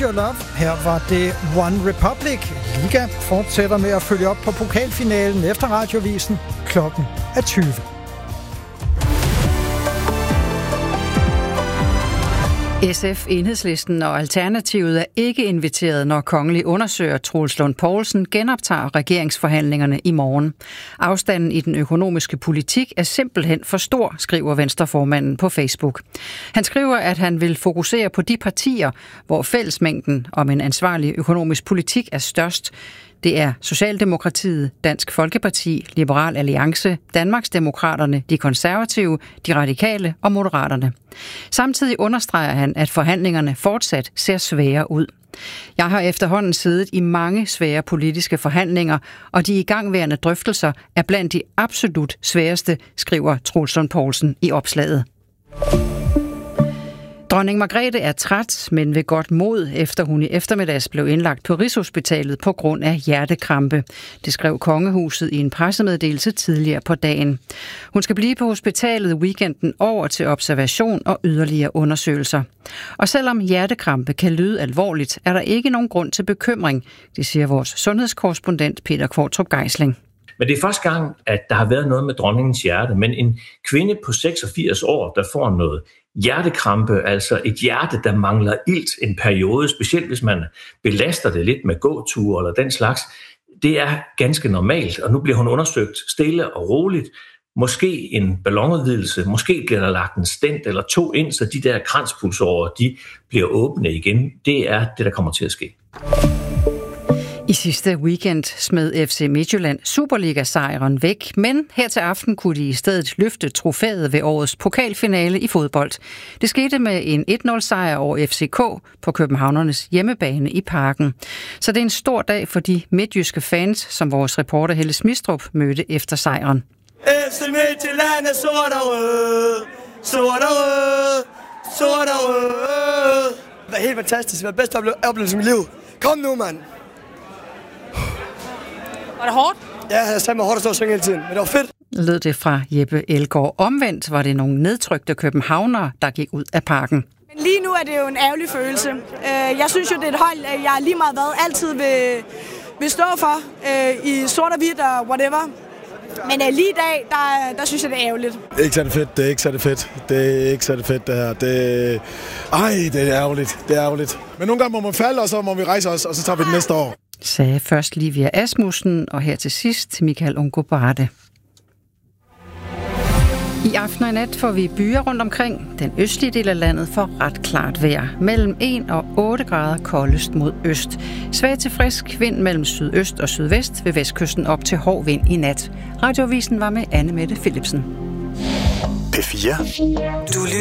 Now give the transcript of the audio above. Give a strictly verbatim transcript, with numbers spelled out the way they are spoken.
Your Love. Her var det One Republic. Liga fortsætter med at følge op på pokalfinalen efter Radiovisen. Klokken er tyve. S F, Enhedslisten og Alternativet er ikke inviteret, når kongelig undersøger Troels Lund Poulsen genoptager regeringsforhandlingerne i morgen. Afstanden i den økonomiske politik er simpelthen for stor, skriver Venstreformanden på Facebook. Han skriver, at han vil fokusere på de partier, hvor fællesmængden om en ansvarlig økonomisk politik er størst. Det er Socialdemokratiet, Dansk Folkeparti, Liberal Alliance, Danmarksdemokraterne, De Konservative, De Radikale og Moderaterne. Samtidig understreger han, at forhandlingerne fortsat ser svære ud. Jeg har efterhånden siddet i mange svære politiske forhandlinger, og de igangværende drøftelser er blandt de absolut sværeste, skriver Troels Lund Poulsen i opslaget. Dronning Margrethe er træt, men ved godt mod, efter hun i eftermiddags blev indlagt på Rigshospitalet på grund af hjertekrampe. Det skrev kongehuset i en pressemeddelelse tidligere på dagen. Hun skal blive på hospitalet weekenden over til observation og yderligere undersøgelser. Og selvom hjertekrampe kan lyde alvorligt, er der ikke nogen grund til bekymring, det siger vores sundhedskorrespondent Peter Kvartrup Geisling. Men det er første gang, at der har været noget med dronningens hjerte, men en kvinde på seksogfirs år, der får noget hjertekrampe, altså et hjerte, der mangler ilt en periode, specielt hvis man belaster det lidt med gåture eller den slags, det er ganske normalt, og nu bliver hun undersøgt stille og roligt. Måske en ballonudvidelse, måske bliver der lagt en stent eller to ind, så de der kranspulsårer, de bliver åbne igen. Det er det, der kommer til at ske. I sidste weekend smed F C Midtjylland Superliga-sejren væk, men her til aften kunne de i stedet løfte trofæet ved årets pokalfinale i fodbold. Det skete med en et nul-sejr over F C K på københavnernes hjemmebane i Parken. Så det er en stor dag for de midtjyske fans, som vores reporter Helle Smistrup mødte efter sejren. F C Midtjylland er sort og rød, sort og rød, sort og rød. Det var helt fantastisk. Det var bedste oplevelse i mit liv. Kom nu, mand! Var det hårdt? Ja, jeg sagde mig hårdt at stå og synge hele tiden, men det var fedt. Lød det fra Jeppe Elgaard. Omvendt var det nogle nedtrykte københavnere, der gik ud af Parken. Men lige nu er det jo en ærgerlig følelse. Jeg synes jo, det er et hold, jeg lige meget hvad altid vil, vil stå for i sort og hvidt og whatever. Men lige i dag, der, der synes jeg, det er ærgerligt. Det er ikke så fedt, det er ikke så fedt. Det er ikke så fedt, det her. Det... Ej, det er ærgerligt, det er ærgerligt. Men nogle gange må man falde, og så må vi rejse os, og så tager vi det næste år. Sagde først Livia Asmussen, og her til sidst Michael Ungo-Barde. I aften og i nat får vi byer rundt omkring. Den østlige del af landet får ret klart vejr. Mellem en og otte grader koldest mod øst. Svag til frisk vind mellem sydøst og sydvest ved vestkysten op til hård vind i nat. Radioavisen var med Anne Mette Philipsen. P fire. Du